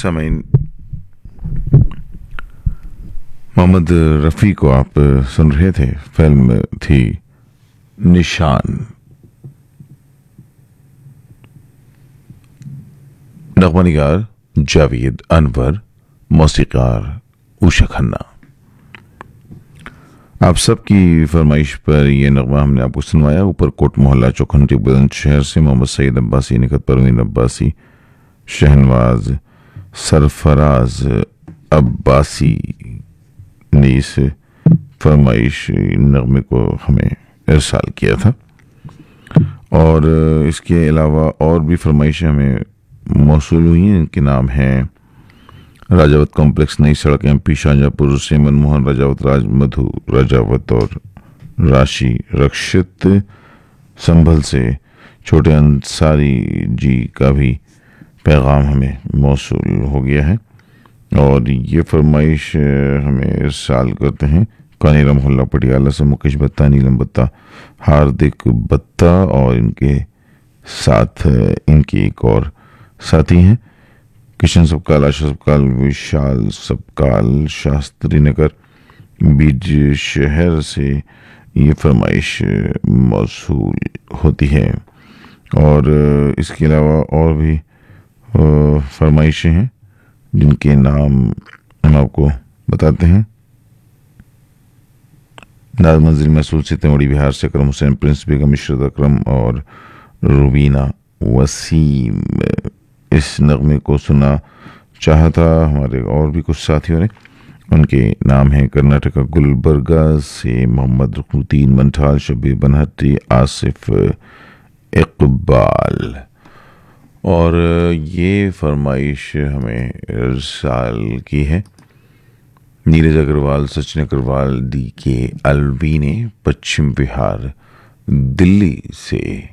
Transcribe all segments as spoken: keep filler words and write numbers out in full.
सामीन, मोहम्मद रफ़ी को आप सुन रहे थे। फिल्म थी निशान। नग़्मा-निगार जावेद अनवर, मौसीक़ार उषा खन्ना। आप सबकी फरमाइश पर यह नगमा हमने आपको सुनवाया। ऊपर कोट मोहल्ला चौखंडी बुलंदशहर से मोहम्मद सईद अब्बासी, निकत परवीन अब्बासी, शहनवाज सरफराज अब्बासी ने इस फरमाइश नगमे को हमें इरसाल किया था। और इसके अलावा और भी फरमाइशें हमें मौसूल हुई हैं। इनके नाम हैं राजावत कॉम्प्लेक्स, नई सड़क, एमपी शाहजहाँपुर से मनमोहन राजावत, राज मधु राजावत और राशि रक्षित। संभल से छोटे अंसारी जी का भी पैगाम हमें मौसूल हो गया है। और ये फरमाइश हमें इरसाल करते हैं कानीरा मोहल्ला पटियाला से मुकेश बत्ता, नीलम बत्ता, हार्दिक बत्ता और इनके साथ इनके एक और साथी हैं किशन सबकाल, आशा सबकाल, विशाल सबकाल, शास्त्री नगर, बीज शहर से ये फरमाइश मौसूल होती है। और इसके अलावा और भी फरमाइशें हैं जिनके नाम हम आपको बताते हैं। नाज मंजिल महसूल सीतामढ़ी बिहार से अकरम हुसैन, प्रिंस बेगम, इशरत अकरम और रुबीना वसीम इस नगमे को सुना चाहा था। हमारे और भी कुछ साथियों ने, उनके नाम हैं कर्नाटका गुलबर्गा से मोहम्मद रुकनुद्दीन मंठाल, शबीर बनहट्टी, आसिफ इकबाल। और ये फरमाइश हमें इरसाल की है नीरज अग्रवाल, सचिन अग्रवाल, डी के अलवी ने पश्चिम बिहार दिल्ली से।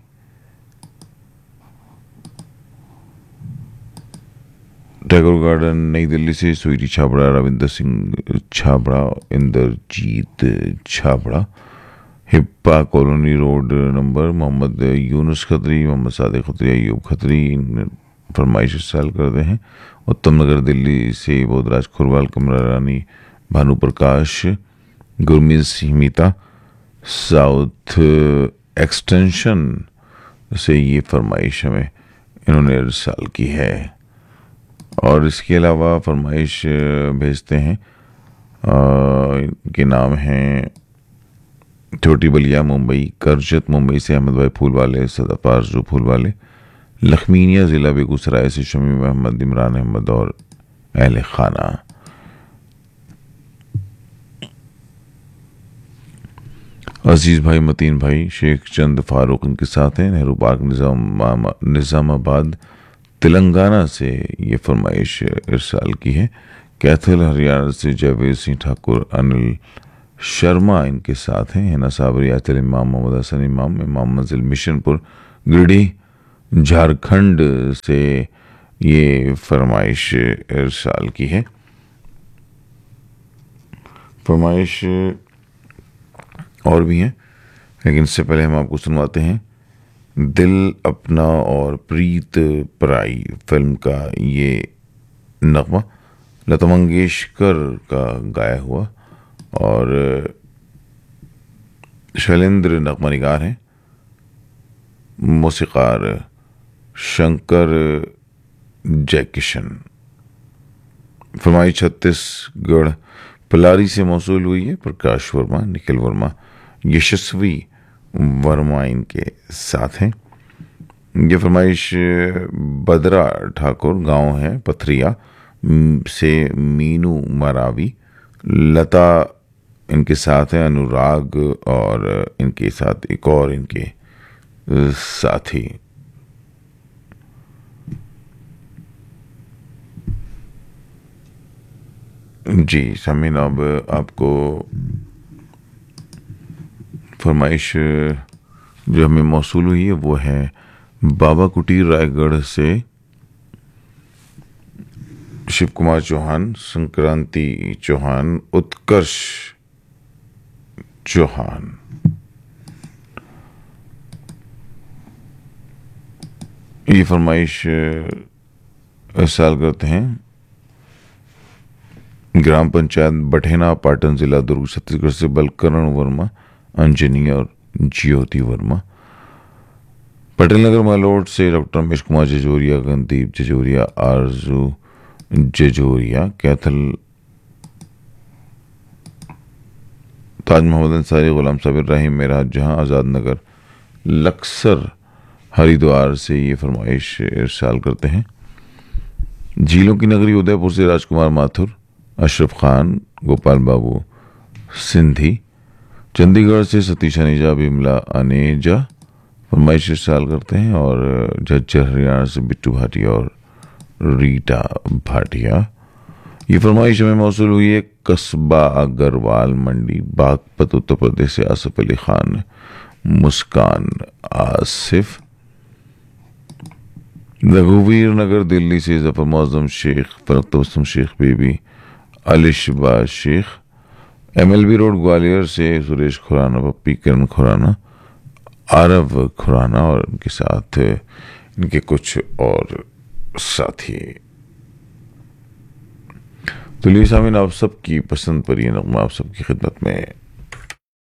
टैगोर गार्डन नई दिल्ली से Sweety Chhabra, Ravinder Singh Chhabra, Indrajit Chhabra, HIPA colony road number, Mohammad Yunus Khatri, Mohammad Sadiq Khatri, Ayub Khatri फरमाइश इरसाल करते हैं। उत्तम नगर दिल्ली से बोधराज खुरवाल, कमरा रानी, भानु प्रकाश, गुरमीत सिंह मीता, साउथ एक्सटेंशन से ये फरमाइश हमें इन्होंने इरसाल की है। और इसके अलावा फरमाइश भेजते हैं, इनके नाम हैं छोटी बलिया मुंबई, करजत मुंबई से अहमद भाई फूल वाले, सदापार जो फूल वाले, लखमीनिया ज़िला बेगूसराय से शमीम अहमद, इमरान अहमद और अहले खाना। अजीज़ भाई, मतीन भाई, शेख चंद फारूक इनके साथ हैं। नेहरू पार्क निज़ाम निज़ामाबाद तेलंगाना से ये फरमाइश इरसाल की है। कैथल हरियाणा से जयवीर सिंह ठाकुर, अनिल शर्मा इनके साथ हैं। हिना साबरी, आचल इमाम, मोहम्मद हसन इमाम, इमाम मंजिल मिशनपुर गिरिडीह झारखंड से ये फरमाइश इरसाल की है। फरमाइश और भी हैं, लेकिन इससे पहले हम आपको सुनवाते हैं दिल अपना और प्रीत पराई फिल्म का ये नगमा, लता मंगेशकर का गाया हुआ। और शैलेंद्र नगमा निगार हैं, मौसीक़ार शंकर जयकिशन। फरमाइश छत्तीसगढ़ पलारी से मौसूल हुई है। प्रकाश वर्मा, निखिल वर्मा, यशस्वी वर्मा इनके साथ हैं। ये फरमाइश बदरा ठाकुर, गांव है पथरिया से मीनू मरावी, लता इनके साथ हैं, अनुराग और इनके साथ एक और इनके साथी। जी सामीन, अब आपको फरमाइश जो हमें मौसूल हुई है वो है बाबा कुटीर रायगढ़ से शिव कुमार चौहान, संक्रांति चौहान, उत्कर्ष चौहान। ये फरमाइश इरसाल करते हैं ग्राम पंचायत बठेना पाटन जिला दुर्ग छत्तीसगढ़ से बलकरण वर्मा, अंजनी और ज्योति वर्मा। पटेल नगर मालोट से डॉक्टर रमेश कुमार जजोरिया, गनदीप जजोरिया, आरजू जजोरिया, कैथल ताज मोहम्मद अंसारी, गुलाम साबिर राहिम, मेराज जहां, आज़ाद नगर लक्सर हरिद्वार से ये फरमाइश इरसाल करते हैं। झीलों की नगरी उदयपुर से राजकुमार माथुर, अशरफ खान, गोपाल बाबू सिंधी। चंडीगढ़ से सतीश अनेजा, बिमला अनेजा फरमाइश इरसाल करते हैं। और झज्जर हरियाणा से बिट्टू भाटिया और रीटा भाटिया। ये फरमाइश हमें मौसूल हुई है कस्बा अग्रवाल मंडी बागपत उत्तर प्रदेश से आसिफ अली खान, मुस्कान आसिफ। रघुवीर नगर दिल्ली से जफर मौजम शेख, फरक तबस्सुम शेख बीबी, अलिशबा शेख। एमएलबी रोड ग्वालियर से सुरेश खुराना, पप्पी किरण खुराना, आरव खुराना और इनके साथ इनके कुछ और साथी। तो लिए सामीन, आप सबकी पसंद पर यह नगमा आप सबकी खिदमत में